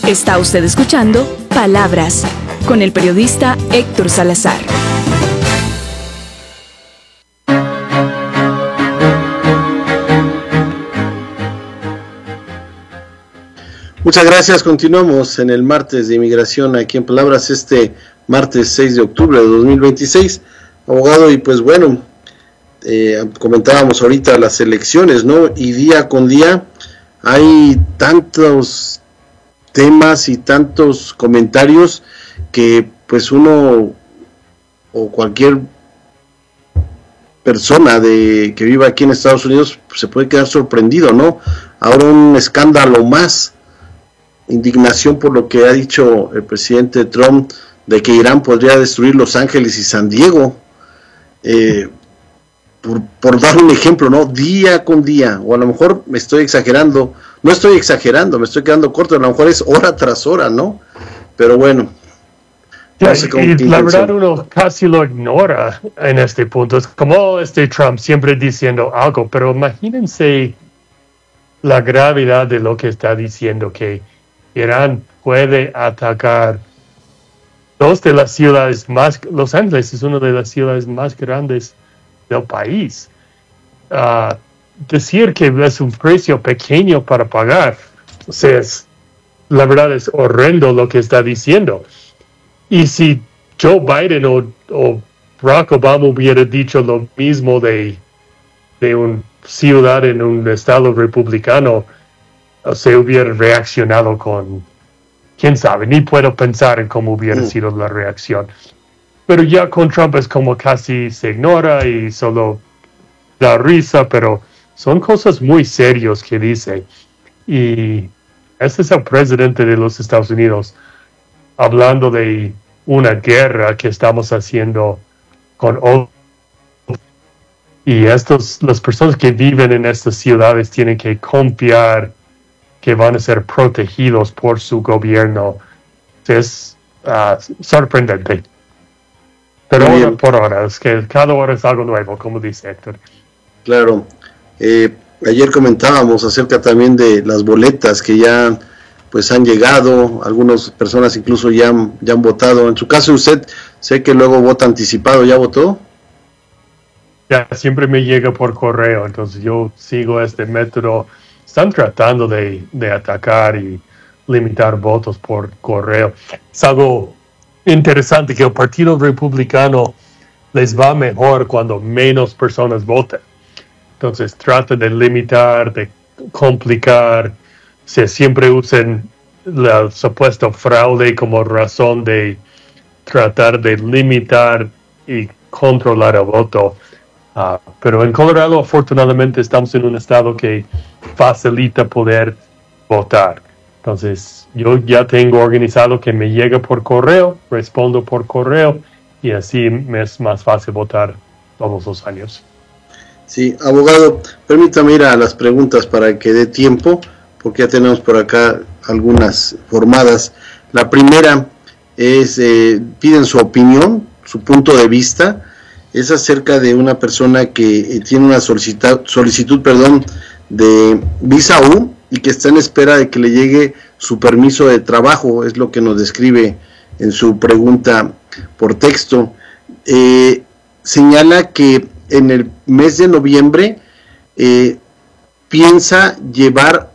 Está usted escuchando Palabras con el periodista Héctor Salazar. Muchas gracias. Continuamos en el martes de inmigración aquí en Palabras, este martes 6 de octubre de 2026. Abogado, y pues bueno, comentábamos ahorita las elecciones, ¿no? Y día con día hay tantos temas y tantos comentarios que pues uno o cualquier persona que viva aquí en Estados Unidos se puede quedar sorprendido, ¿no? Ahora un escándalo más. Indignación por lo que ha dicho el presidente Trump de que Irán podría destruir Los Ángeles y San Diego, por dar un ejemplo, ¿no? Día con día, o a lo mejor me estoy exagerando, no estoy exagerando, me estoy quedando corto, a lo mejor es hora tras hora, ¿no? Pero bueno. No sé y la verdad uno casi lo ignora en este punto, es como Trump siempre diciendo algo, pero imagínense la gravedad de lo que está diciendo, que Irán puede atacar dos de las ciudades más... Los Ángeles es una de las ciudades más grandes del país. Decir que es un precio pequeño para pagar, o sea, la verdad es horrendo lo que está diciendo. Y si Joe Biden o Barack Obama hubiera dicho lo mismo de una ciudad en un estado republicano, se hubiera reaccionado con, quién sabe, ni puedo pensar en cómo hubiera sido la reacción. Pero ya con Trump es como casi se ignora y solo da risa, pero son cosas muy serias que dice. Y este es el presidente de los Estados Unidos hablando de una guerra que estamos haciendo con otros. Y las personas que viven en estas ciudades tienen que confiar que van a ser protegidos por su gobierno. Es sorprendente. Pero hora por hora, es que cada hora es algo nuevo, como dice Héctor. Claro. Ayer comentábamos acerca también de las boletas que ya pues han llegado, algunas personas incluso ya han votado. En su caso usted, sé que luego vota anticipado, ¿ya votó? Ya, siempre me llega por correo, entonces yo sigo este método. Están tratando de atacar y limitar votos por correo. Es algo interesante que el Partido Republicano les va mejor cuando menos personas votan. Entonces tratan de limitar, de complicar, siempre usan el supuesto fraude como razón de tratar de limitar y controlar el voto. Pero en Colorado, afortunadamente, estamos en un estado que facilita poder votar. Entonces, yo ya tengo organizado que me llega por correo, respondo por correo, y así me es más fácil votar todos los años. Sí, abogado, permítame ir a las preguntas para que dé tiempo, porque ya tenemos por acá algunas formadas. La primera es, piden su opinión, su punto de vista. Es acerca de una persona que tiene una solicitud de visa U y que está en espera de que le llegue su permiso de trabajo, es lo que nos describe en su pregunta por texto. Señala que en el mes de noviembre piensa llevar